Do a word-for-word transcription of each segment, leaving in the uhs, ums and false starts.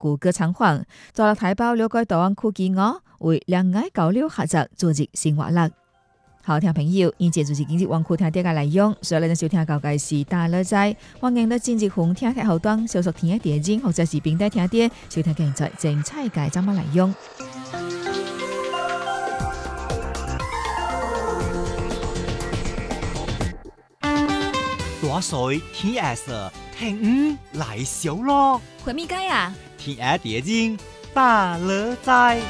古歌唱坊，在了台胞了解台灣科技我為兩岸交流合作組織新活力。好，聽朋友，以前就是經濟網課聽啲嘅內容，所以你收聽到嘅是大樂仔，歡迎到經濟紅聽睇後端，小熟聽嘅電影或者是平台聽啲，收聽現在精彩嘅節目內容。 大水天 S 聽五來小咯， 會咪解啊？ 天 S 電影大樂仔。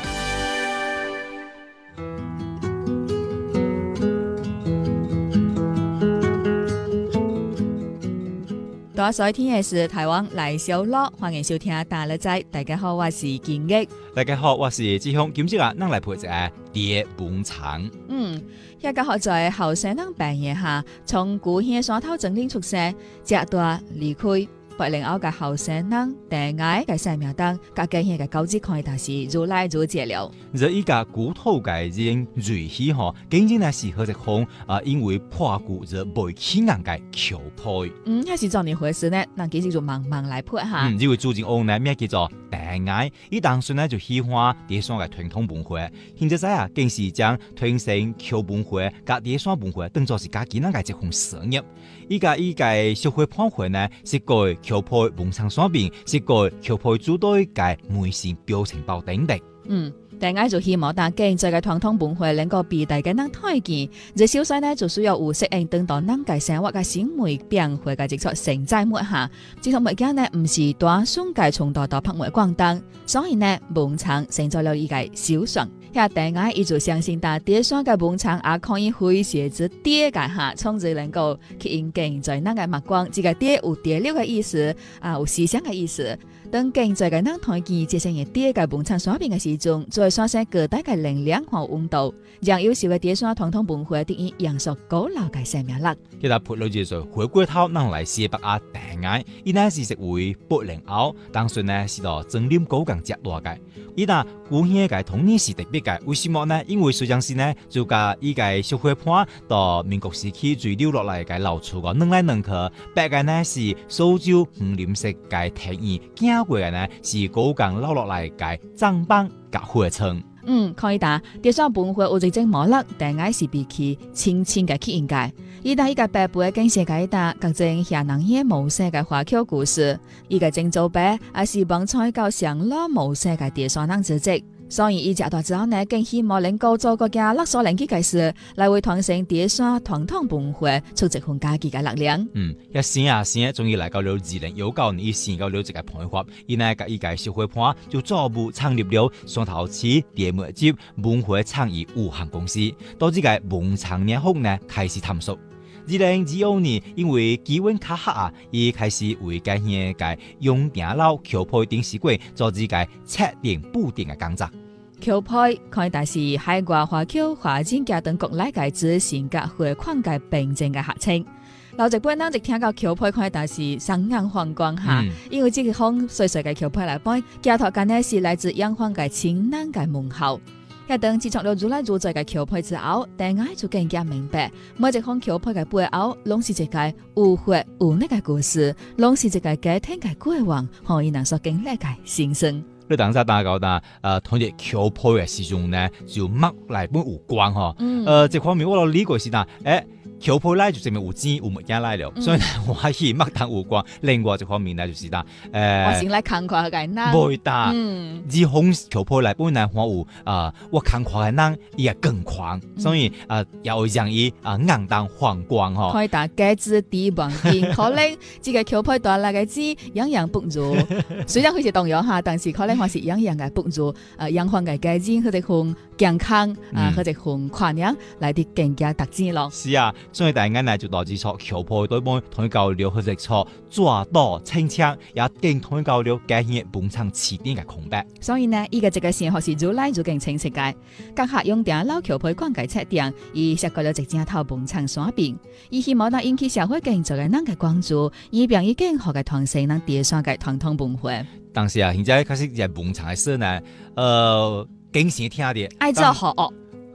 大水天嘅是台灣來小樂，歡迎收聽大樂仔。大家好，我是建益。 大家好，我是志雄。今朝啊，咱來陪一下蝶蹦場。 嗯，一家學在後生人扮演下，從古縣山頭整理出世，直到離開。八零後嘅後生人，第愛嘅生命當，甲今日嘅高級看但是愈來愈接了。 這依家古土嘅人瑞氣嗬，竟然係適合一項啊，因為破古就未起眼嘅橋配。 嗯，係是怎樣回事呢？那其實就慢慢來配下。 嗯，因為最近我呢咩叫做第愛，伊當時呢就喜歡蝶山嘅傳統文化，現在仔啊，更是將傳承橋文化、甲蝶山文化當作是家己人嘅一項事業。依家依個社會判會呢，是改橋配文創產品，是改橋配組隊嘅微信表情包等等。 嗯，第愛就希望大家在嘅傳統文化能夠被大家能推薦。這小細呢就需要有適應等到人嘅生活嘅行為變化嘅接觸承載末下。這項物件呢唔是大商界從大大拍賣廣東，所以呢文創成咗了一個小商。遐第愛伊就相信大蝶山嘅文創也可以詼諧之蝶嘅下，從而能夠吸引更在人嘅目光。這個蝶有蝶流嘅意思，啊有思想嘅意思。當更在嘅人推薦這些嘅蝶嘅文創產品嘅時鐘，再產生各大嘅能量和溫度，讓優秀嘅蝶山傳統文化得以延續高樓嘅生命力。 其實潑女就說回歸頭能來寫白啊第愛，伊呢是成為八零後，當時呢是到整理高崗接落嘅。伊那古縣嘅童年是特別嘅，為什麼呢？因為雖然是呢就甲依個社會判到民國時期墜留落來嘅老厝個，兩來兩去，白嘅呢是蘇州五林式嘅田園，經過嘅呢是高崗留落來嘅棧板甲花村。 嗯，可以打蝶山文化有一種魔力，第愛是比起輕輕嘅吸引界。伊打依個白背更寫解答各種下人嘢模式嘅華僑故事，伊個正做白也是幫採購上老模式嘅蝶山人組織。所以伊食大之後呢，更希望能夠做個家勒索人機嘅事，來為傳承蝶山傳統文化出一份家己嘅力量。 嗯，一生啊生，終於來到了二零一九年，伊先到了一個辦法，伊呢個伊個社會判就逐步成立了雙頭市蝶媒集文化創意有限公司，到這個文創年後呢開始探索。二零二二年，因為機運較合啊，伊開始為家鄉嘅永定樓橋配電視櫃做這個測定布定嘅工作。 橋配可以但是海外華僑華人家等國內嘅資訊甲匯款嘅並正嘅合稱。老一輩人就聽到橋配可以但是雙眼放光下，嗯、因為這個方細細嘅橋配來講，家頭間呢是來自陽光嘅清冷嘅門口。一等自從了愈來愈多嘅橋配之後，第愛就更加明白，每一項橋配嘅背後，攏是一個有血有肉嘅故事，攏是一個家庭嘅過往，可以能所經歷嘅心聲。 你當時大家呢，誒同啲橋配嘅時鐘呢，就乜嚟本有關嗬？嗯，誒，這方面我理解是嗱，誒。橋配咧就證明有錢有物件來了，嗯、所以呢我可以乜當有關。另外一方面呢就是啦，誒、呃， 我先來看看個人， 唔得，嗯，以紅橋配來本來我有啊，我看看個人也更狂，嗯、所以啊要讓伊啊硬當放光嗬。 可以打格子地板邊，可能這個橋配帶來嘅字樣樣不如，雖然佢是同樣下，但是可能還是樣樣嘅不如，啊樣樣嘅格子佢哋用健康啊佢哋用寬樣來啲更加特質咯。 是啊。所以大家呢就導致錯橋配對幫同教了佢哋錯抓多清槍，也更同教了改變本場起點嘅空白。 所以呢，依個這個生活是愈來愈更清晰嘅。各客用定老橋配廣介測定，而設計了一正頭本場選品，而希望能引起社會更多嘅人嘅關注，以便以更好嘅傳承能蝶山嘅傳統文化。 但是啊，現在開始在本場嘅時呢，呃，經常聽啲愛做學學。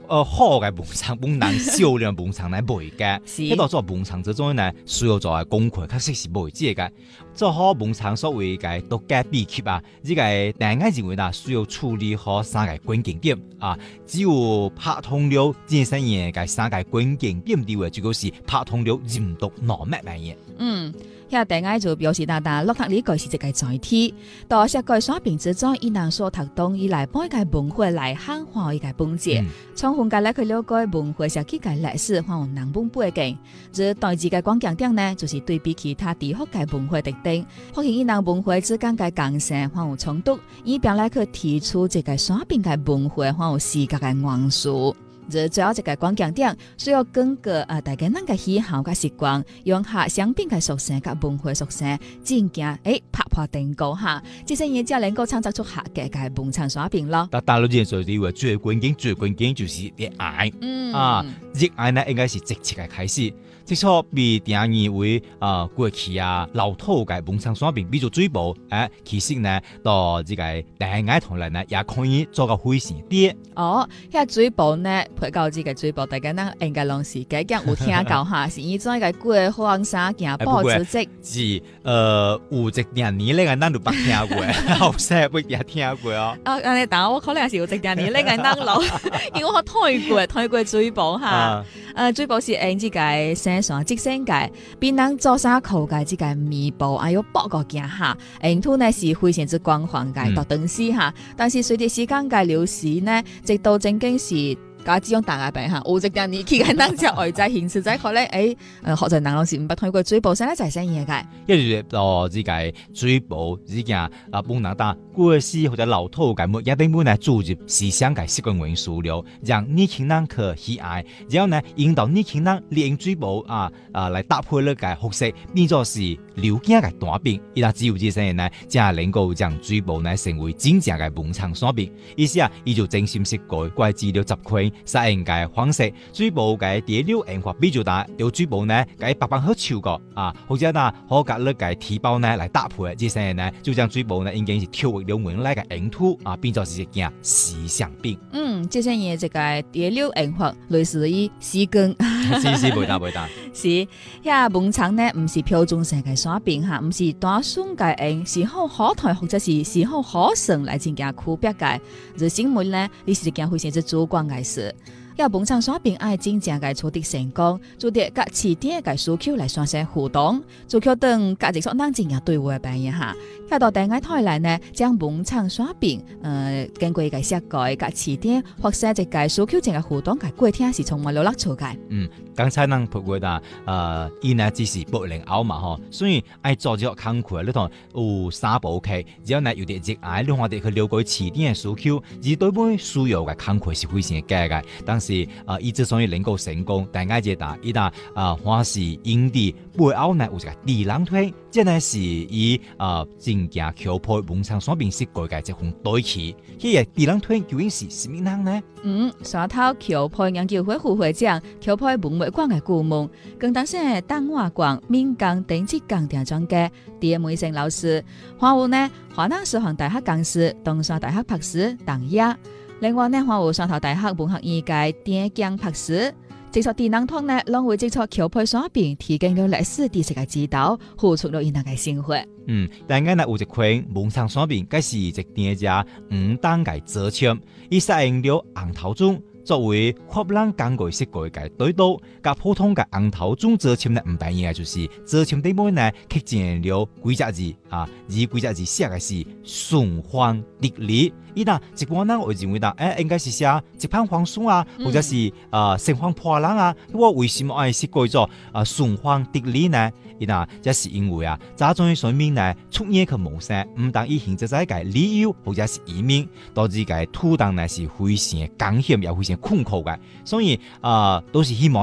呃好嘅農場本人少量農場來賣嘅， 是迄度做農場之中呢，需要做嘅功課確實是袂少嘅。做好農場所謂嘅獨家秘笈啊，呢個大家認為啦，需要處理好三個關鍵點啊。只有拍通了健身嘢嘅三個關鍵點之外，就是拍通了任督二脈嘅嘢。 嗯。遐大家就表示大大落讀呢個是一個載體，到設計刷屏之中，伊能所讀懂以來幫一個文化來漢化一個本質，從分界來去了解文化設計嘅歷史，還有人本背景。而代志嘅關鍵點呢，就是對比其他地方嘅文化特點，發現伊能文化之間嘅共性還有衝突，以便來去提出一個刷屏嘅文化還有視覺嘅元素。而最後一個關鍵點，需要根據呃大家人嘅喜好嘅習慣，用下商品嘅屬性及文化屬性，真正誒拍破定稿下，這些嘢才能夠創造出客家嘅文創刷屏咯。 但大陸人所認為最關鍵、最關鍵就是熱愛， 嗯啊，熱愛呢應該是直接嘅開始。即錯被定義為啊、呃、過去啊老土嘅文創刷屏，比如水報，誒、啊、其實呢到呢個大家同仁呢也可以做個非常啲。 哦，遐水報呢，配到呢個水報，大家呢應該攏是幾間有聽到哈，是依種一個過黃沙行報紙織， 是呃有一點年齡嘅咱都捌聽過，後生不也聽過哦。 啊，安尼但我可能是有一點年齡嘅咱老，因為我睇過睇過水報哈，呃水報是按呢個生產即生嘅，變人做衫褲嘅呢個棉布，還有包個件哈，印圖呢是非常之光滑嘅，到當時哈，但是隨着時間嘅流逝呢，直到正經是。家只用大牙病嚇，有一點年紀嘅人就外在現實在可能誒，誒學在人老是唔捌睇過水報，先咧就係生嘢嘅。 一如到呢個水報呢件啊，本人打過去或者老土嘅物，一定本來注入思想嘅習慣元素了，讓年輕人去喜愛，然後呢引導年輕人利用水報啊啊來搭配呢個學識，變作是了解嘅單品。伊拉只有這些人呢，才能夠將水報呢成為真正嘅文創產品。意思啊，伊就精心設計怪資料集群。實用嘅方式，水報嘅第六印法比較大，有水報呢，嘅白板好超過啊，或者呢，可夾呢嘅提包呢來搭配，這些人呢就將水報呢已經是跳入了原來嘅印圖啊，變作是一件時尚品。 嗯，這些嘢這個第六印法類似於絲根， 是是袂大袂大。 是，遐文創呢唔是標準性嘅刷屏嚇，唔是單純嘅印，是好可睇或者是是好可成來真正區別嘅。而新聞呢，你是一件非常之主觀嘅事。要文創刷屏愛真正嘅取得成功，做啲甲市點嘅需求來產生互動，就確等價值所能真正對話嘅扮演下。要到大家台來呢，將文創刷屏，呃，經過一個設計甲市點或者一個需求性嘅互動嘅過程是充滿了樂趣嘅。 嗯，剛才咱พู過啦，呃，伊呢只是八零後嘛吼，所以愛做咗工課，你同有三部曲，然後呢有啲熱愛，你話哋去了解市點嘅需求，而對每需要嘅工課是非常嘅嘅，但是啊，伊之所以能夠成功，大家知道，伊打啊，花是因地背後呢有一個智囊團，即係是以啊真正橋配文創刷屏設計嘅一項對齊。呢個智囊團究竟是什麼人呢？ 嗯，山頭橋配研究會副會長、橋配文物館嘅顧問，更當時係東華館民工電子鋼電專家葉梅成老師，還有呢華南師範大學講師、東山大學博士鄧野。另外呢，還有山頭大學文學院嘅電鏡博士，接觸智囊團呢，攏會接觸橋配刷屏，提供了歷史知識嘅指導，付出了伊人嘅生活。 嗯，大家呢有一款文創刷屏，該是一店家五檔嘅折簽，伊使用了紅頭棕作為法蘭工具設計嘅對刀，甲普通嘅紅頭棕折簽呢唔同嘅，就是折簽底部呢刻進了幾隻字啊，而幾隻字寫嘅是順風得利。伊嗱一般人會認為啦，誒、欸、應該是寫一片黃樹啊，或者是啊盛放破浪啊，我為什麼愛設計做啊順風得利呢？伊嗱，這是因為啊，早種上面呢出現嘅模式，唔但以現實在嘅理由或者是移民，導致嘅土壤呢是非常艱險又非常困苦嘅，所以啊、呃、都是希望啦。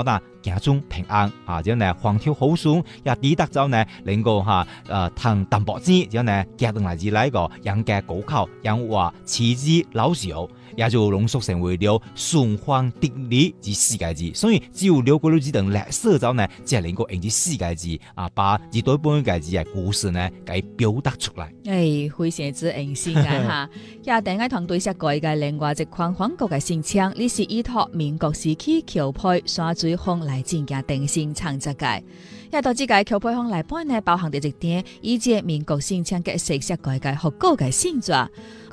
家中平安啊，之後呢風調好順，也抵達咗呢能夠哈誒談淡薄之，之後呢家庭來自呢個人嘅高考，人話妻子老少，也就濃縮成為了順風得利之世界字。所以只有了解到呢等歷史之後呢，才能夠用啲世界字啊，把一對本嘅字嘅故事呢，給表達出來。 誒，非常之榮幸嘅嚇，也第一堂對設改嘅另外一款韓國嘅新腔，呢是依託民國時期橋配山水風來進行定性創作嘅。也到這個橋配風來本呢，包含着一點以及民國新腔嘅色色改嘅學高嘅性質。